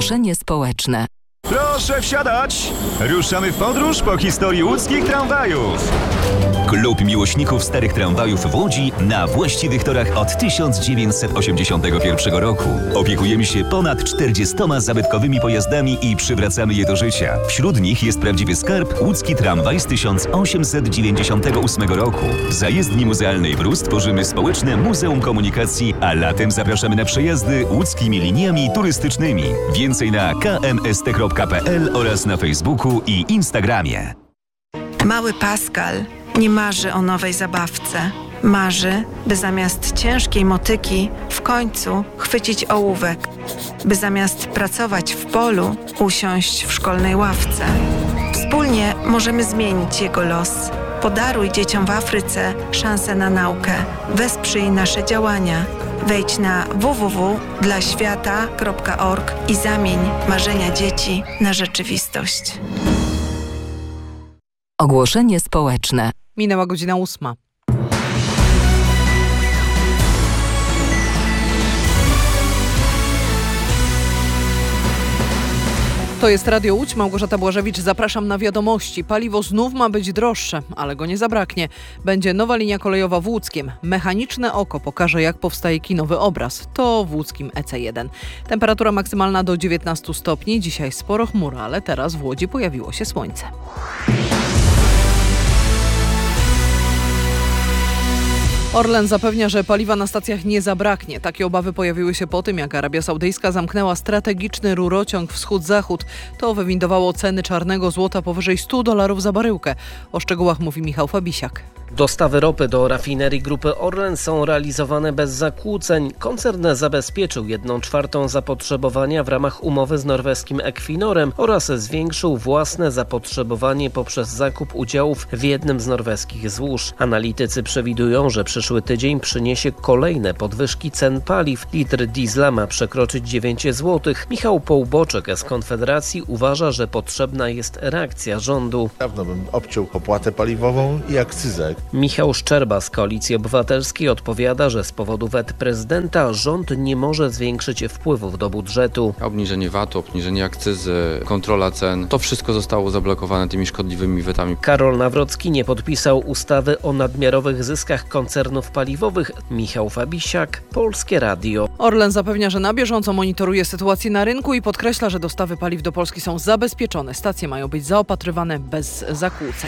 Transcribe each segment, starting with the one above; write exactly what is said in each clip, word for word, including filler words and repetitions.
Ogłoszenie społeczne. Proszę wsiadać! Ruszamy w podróż po historii łódzkich tramwajów. Klub miłośników starych tramwajów w Łodzi na właściwych torach od tysiąc dziewięćset osiemdziesiątego pierwszego roku. Opiekujemy się ponad czterdziestoma zabytkowymi pojazdami i przywracamy je do życia. Wśród nich jest prawdziwy skarb łódzki tramwaj z tysiąc osiemset dziewięćdziesiątego ósmego roku. W zajezdni muzealnej Brus tworzymy społeczne Muzeum Komunikacji, a latem zapraszamy na przejazdy łódzkimi liniami turystycznymi. Więcej na k m s t kropka p l oraz na Facebooku i Instagramie. Mały Pascal nie marzy o nowej zabawce. Marzy, by zamiast ciężkiej motyki w końcu chwycić ołówek, by zamiast pracować w polu usiąść w szkolnej ławce. Wspólnie możemy zmienić jego los. Podaruj dzieciom w Afryce szansę na naukę. Wesprzyj nasze działania. Wejdź na w w w kropka dla świata kropka org i zamień marzenia dzieci na rzeczywistość. Ogłoszenie społeczne. Minęła godzina ósma. To jest Radio Łódź, Małgorzata Błażewicz. Zapraszam na wiadomości. Paliwo znów ma być droższe, ale go nie zabraknie. Będzie nowa linia kolejowa w Łódzkiem. Mechaniczne oko pokaże, jak powstaje kinowy obraz. To w łódzkim E C jeden. Temperatura maksymalna do dziewiętnastu stopni. Dzisiaj sporo chmur, ale teraz w Łodzi pojawiło się słońce. Orlen zapewnia, że paliwa na stacjach nie zabraknie. Takie obawy pojawiły się po tym, jak Arabia Saudyjska zamknęła strategiczny rurociąg wschód-zachód. To wywindowało ceny czarnego złota powyżej stu dolarów za baryłkę. O szczegółach mówi Michał Fabisiak. Dostawy ropy do rafinerii grupy Orlen są realizowane bez zakłóceń. Koncern zabezpieczył jedną czwartą zapotrzebowania w ramach umowy z norweskim Equinorem oraz zwiększył własne zapotrzebowanie poprzez zakup udziałów w jednym z norweskich złóż. Analitycy przewidują, że przyszły tydzień przyniesie kolejne podwyżki cen paliw. Litr diesla ma przekroczyć dziewięć złotych. Michał Połboczek z Konfederacji uważa, że potrzebna jest reakcja rządu. Dawno bym obciął opłatę paliwową i akcyzę. Michał Szczerba z Koalicji Obywatelskiej odpowiada, że z powodu wet prezydenta rząd nie może zwiększyć wpływów do budżetu. Obniżenie V A T-u, obniżenie akcyzy, kontrola cen, to wszystko zostało zablokowane tymi szkodliwymi wetami. Karol Nawrocki nie podpisał ustawy o nadmiarowych zyskach koncernów paliwowych. Michał Fabisiak, Polskie Radio. Orlen zapewnia, że na bieżąco monitoruje sytuację na rynku i podkreśla, że dostawy paliw do Polski są zabezpieczone. Stacje mają być zaopatrywane bez zakłóceń.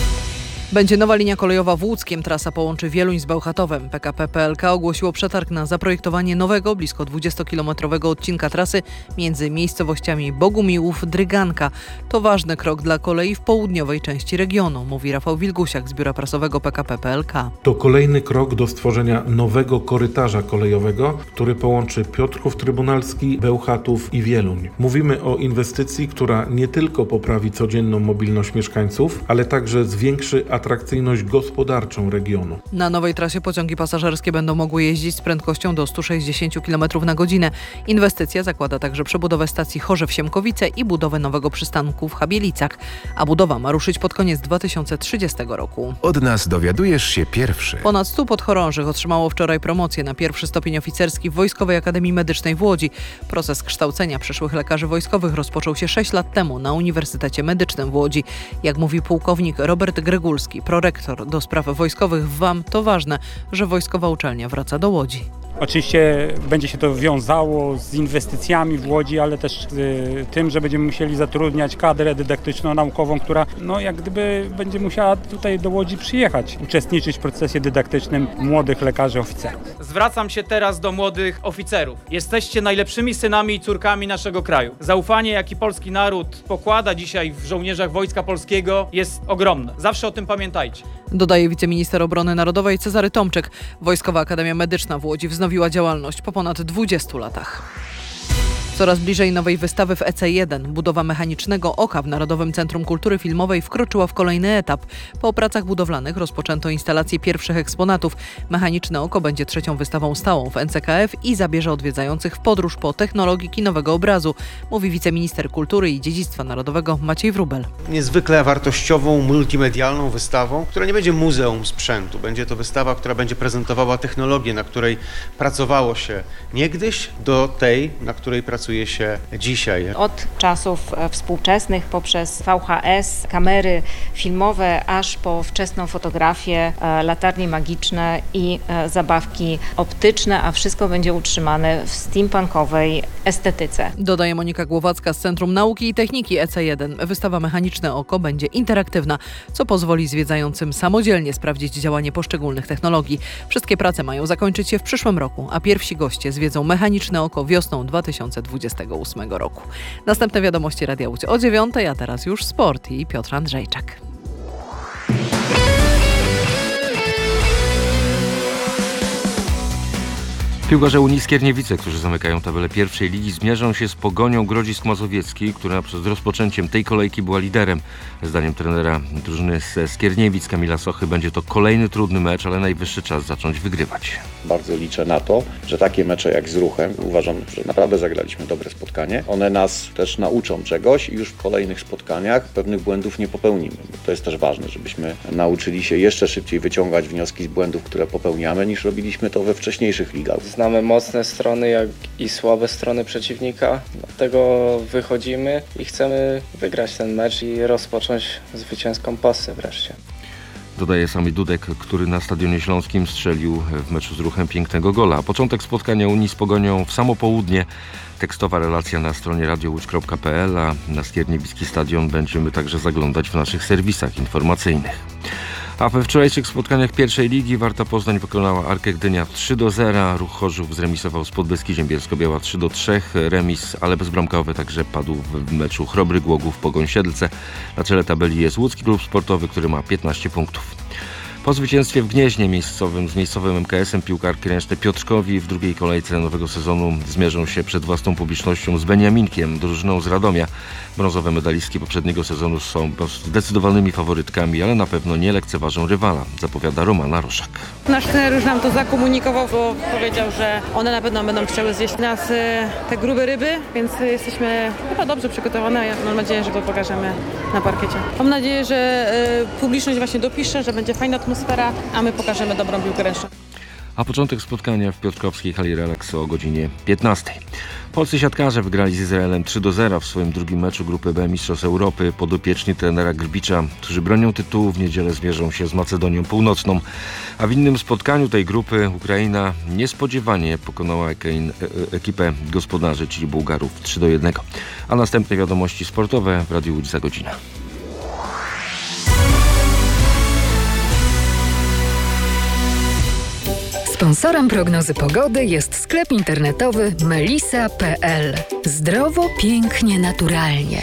Będzie nowa linia kolejowa w Łódzkiem. Trasa połączy Wieluń z Bełchatowem. P K P P L K ogłosiło przetarg na zaprojektowanie nowego, blisko dwudziestokilometrowego odcinka trasy między miejscowościami Bogumiłów-Dryganka. To ważny krok dla kolei w południowej części regionu, mówi Rafał Wilgusiak z biura prasowego P K P P L K. To kolejny krok do stworzenia nowego korytarza kolejowego, który połączy Piotrków Trybunalski, Bełchatów i Wieluń. Mówimy o inwestycji, która nie tylko poprawi codzienną mobilność mieszkańców, ale także zwiększy atrakcyjność gospodarczą regionu. Na nowej trasie pociągi pasażerskie będą mogły jeździć z prędkością do stu sześćdziesięciu kilometrów na godzinę. Inwestycja zakłada także przebudowę stacji Chorzew-Siemkowice i budowę nowego przystanku w Chabielicach, a budowa ma ruszyć pod koniec dwa tysiące trzydziestego roku. Od nas dowiadujesz się pierwszy. Ponad stu podchorążych otrzymało wczoraj promocję na pierwszy stopień oficerski w Wojskowej Akademii Medycznej w Łodzi. Proces kształcenia przyszłych lekarzy wojskowych rozpoczął się sześć lat temu na Uniwersytecie Medycznym w Łodzi. Jak mówi pułkownik Robert Gregulski, prorektor do spraw wojskowych w W A M, to ważne, że wojskowa uczelnia wraca do Łodzi. Oczywiście będzie się to wiązało z inwestycjami w Łodzi, ale też z tym, że będziemy musieli zatrudniać kadrę dydaktyczno-naukową, która no, jak gdyby będzie musiała tutaj do Łodzi przyjechać, uczestniczyć w procesie dydaktycznym młodych lekarzy oficerów. Zwracam się teraz do młodych oficerów. Jesteście najlepszymi synami i córkami naszego kraju. Zaufanie, jaki polski naród pokłada dzisiaj w żołnierzach Wojska Polskiego, jest ogromne. Zawsze o tym pamiętajcie. Dodaje wiceminister obrony narodowej Cezary Tomczyk. Wojskowa Akademia Medyczna w Łodzi wznowiła działalność po ponad dwudziestu latach. Coraz bliżej nowej wystawy w E C jeden. Budowa mechanicznego oka w Narodowym Centrum Kultury Filmowej wkroczyła w kolejny etap. Po pracach budowlanych rozpoczęto instalację pierwszych eksponatów. Mechaniczne oko będzie trzecią wystawą stałą w N C K F i zabierze odwiedzających w podróż po technologii kinowego obrazu, mówi wiceminister kultury i dziedzictwa narodowego Maciej Wróbel. Niezwykle wartościową, multimedialną wystawą, która nie będzie muzeum sprzętu. Będzie to wystawa, która będzie prezentowała technologię, na której pracowało się niegdyś, do tej, na której pracowało pracuje się dzisiaj. Od czasów współczesnych poprzez V H S, kamery filmowe, aż po wczesną fotografię, latarnie magiczne i zabawki optyczne, a wszystko będzie utrzymane w steampunkowej estetyce. Dodaje Monika Głowacka z Centrum Nauki i Techniki E C jeden. Wystawa Mechaniczne Oko będzie interaktywna, co pozwoli zwiedzającym samodzielnie sprawdzić działanie poszczególnych technologii. Wszystkie prace mają zakończyć się w przyszłym roku, a pierwsi goście zwiedzą Mechaniczne Oko wiosną dwa tysiące dwudziestego ósmego roku. Następne wiadomości Radia Łódź o dziewiątej, a teraz już sport i Piotr Andrzejczak. Piłkarze Unii Skierniewice, którzy zamykają tabelę pierwszej ligi, zmierzą się z Pogonią Grodzisk Mazowiecki, która przed rozpoczęciem tej kolejki była liderem. Zdaniem trenera drużyny ze Skierniewic Kamila Sochy będzie to kolejny trudny mecz, ale najwyższy czas zacząć wygrywać. Bardzo liczę na to, że takie mecze jak z Ruchem, uważam, że naprawdę zagraliśmy dobre spotkanie, one nas też nauczą czegoś i już w kolejnych spotkaniach pewnych błędów nie popełnimy. Bo to jest też ważne, żebyśmy nauczyli się jeszcze szybciej wyciągać wnioski z błędów, które popełniamy, niż robiliśmy to we wcześniejszych ligach. Znamy mocne strony, jak i słabe strony przeciwnika, dlatego wychodzimy i chcemy wygrać ten mecz i rozpocząć zwycięską pasę wreszcie. Dodaje Sami Dudek, który na Stadionie Śląskim strzelił w meczu z Ruchem pięknego gola. Początek spotkania Unii z Pogonią w samo południe. Tekstowa relacja na stronie radio łódź kropka p l, a na Skierniewicki Stadion będziemy także zaglądać w naszych serwisach informacyjnych. A we wczorajszych spotkaniach pierwszej ligi Warta Poznań wykonała Arkę Gdynia trzy do zera, Ruch Chorzów zremisował z Podbeskidziem Bielsko-Biała trzy do trzech, remis, ale bezbramkowy także padł w meczu Chrobry Głogów Pogoń Siedlce. Na czele tabeli jest Łódzki Klub Sportowy, który ma piętnaście punktów. Po zwycięstwie w Gnieźnie miejscowym z miejscowym M K S-em piłkarki ręczne Piotrkowi w drugiej kolejce nowego sezonu zmierzą się przed własną publicznością z Beniaminkiem, drużyną z Radomia. Brązowe medalistki poprzedniego sezonu są zdecydowanymi faworytkami, ale na pewno nie lekceważą rywala, zapowiada Romana Roszak. Nasz trener już nam to zakomunikował, bo powiedział, że one na pewno będą chciały zjeść nas te grube ryby, więc jesteśmy chyba dobrze przygotowane. Mam nadzieję, że to pokażemy na parkiecie. Mam nadzieję, że publiczność właśnie dopisze, że będzie fajna atmosfera, a my pokażemy dobrą piłkę ręczną. A początek spotkania w Piotrkowskiej hali Relax o godzinie piętnastej. Polscy siatkarze wygrali z Izraelem trzy do zera w swoim drugim meczu grupy B Mistrzostw Europy. Podopieczni trenera Grbicza, którzy bronią tytułu, w niedzielę zmierzą się z Macedonią Północną. A w innym spotkaniu tej grupy Ukraina niespodziewanie pokonała ekipę gospodarzy, czyli Bułgarów trzy do jednego. A następne wiadomości sportowe w Radiu Łódź za godzinę. Sponsorem prognozy pogody jest sklep internetowy melisa kropka p l. Zdrowo, pięknie, naturalnie.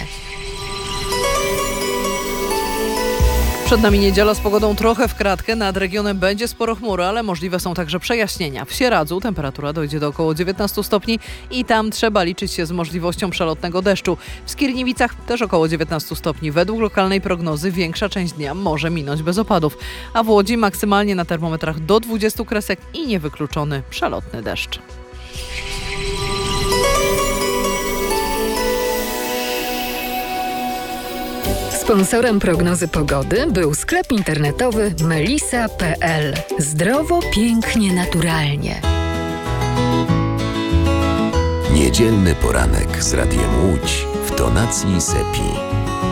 Przed nami niedziela z pogodą trochę w kratkę. Nad regionem będzie sporo chmury, ale możliwe są także przejaśnienia. W Sieradzu temperatura dojdzie do około dziewiętnastu stopni i tam trzeba liczyć się z możliwością przelotnego deszczu. W Skierniewicach też około dziewiętnastu stopni. Według lokalnej prognozy większa część dnia może minąć bez opadów. A w Łodzi maksymalnie na termometrach do dwudziestu kresek i niewykluczony przelotny deszcz. Sponsorem prognozy pogody był sklep internetowy melisa kropka p l. Zdrowo, pięknie, naturalnie. Niedzielny poranek z Radiem Łódź w tonacji Sepi.